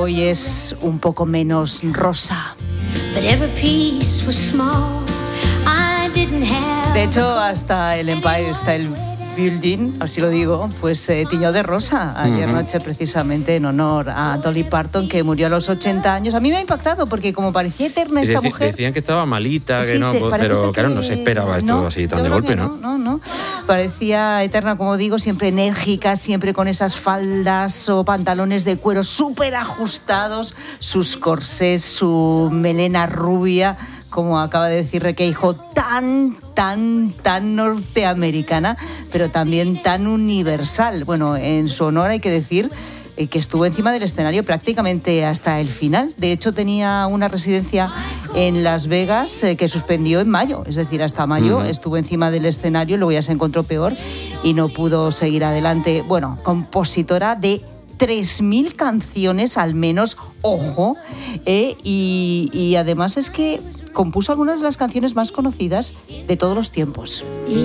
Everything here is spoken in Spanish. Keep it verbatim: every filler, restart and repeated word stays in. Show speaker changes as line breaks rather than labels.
hoy es un poco menos rosa. De hecho, hasta el Empire State Building, así lo digo, pues eh, tiñó de rosa ayer uh-huh. noche, precisamente en honor a Dolly Parton, que murió a los ochenta años. A mí me ha impactado porque como parecía eterna esta
Deci-
mujer...
Decían que estaba malita, que
sí,
no,
te,
pero claro,
que...
no se esperaba esto
no,
así tan de golpe, ¿no?
No, no, no. Parecía eterna, como digo, siempre enérgica, siempre con esas faldas o pantalones de cuero súper ajustados, sus corsés, su melena rubia, como acaba de decir Requeijo, tan, tan, tan norteamericana, pero también tan universal. Bueno, en su honor hay que decir eh, que estuvo encima del escenario prácticamente hasta el final. De hecho, tenía una residencia en Las Vegas eh, que suspendió en mayo, es decir, hasta mayo uh-huh. estuvo encima del escenario, luego ya se encontró peor y no pudo seguir adelante. Bueno, compositora de tres mil canciones al menos, ojo, eh, y, y además es que compuso algunas de las canciones más conocidas de todos los tiempos.